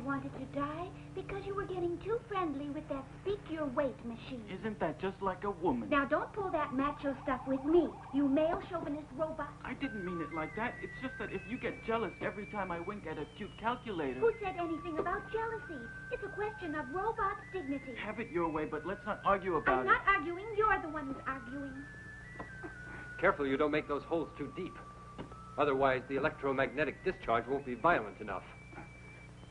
wanted to die because you were getting too friendly with that speak-your-weight machine. Isn't that just like a woman? Now, don't pull that macho stuff with me, you male chauvinist robot. I didn't mean it like that. It's just that if you get jealous every time I wink at a cute calculator... Who said anything about jealousy? It's a question of robot dignity. Have it your way, but let's not argue about it. I'm not arguing. You're the one who's arguing. Careful you don't make those holes too deep. Otherwise, the electromagnetic discharge won't be violent enough.